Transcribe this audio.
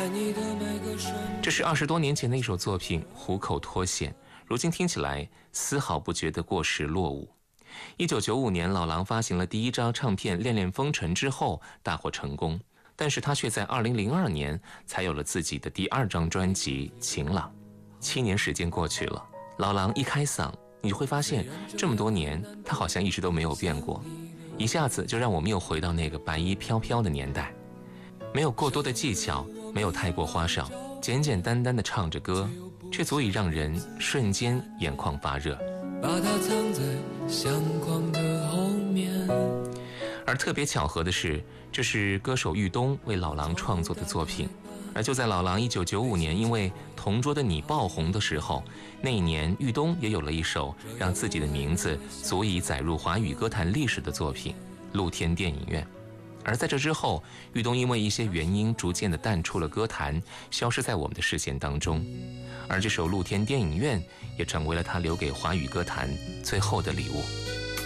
这是20多年前的一首作品《虎口脱险》，如今听起来丝毫不觉得过时落伍。1995年，老狼发行了第一张唱片《恋恋风尘》之后大获成功，但是他却在2002年才有了自己的第2张专辑《晴朗》。7年时间过去了，老狼一开嗓，你会发现这么多年他好像一直都没有变过，一下子就让我们又回到那个白衣飘飘的年代。没有过多的技巧，没有太过花哨，简简单单的唱着歌，却足以让人瞬间眼眶发热。 把它藏在相框的后面。 而特别巧合的是，这是歌手玉东为老狼创作的作品。而就在老狼1995年因为《同桌的你》爆红的时候，那一年玉东也有了一首让自己的名字足以载入华语歌坛历史的作品《露天电影院》。而在这之后，玉东因为一些原因逐渐地淡出了歌坛，消失在我们的视线当中。而这首《露天电影院》也成为了他留给华语歌坛最后的礼物。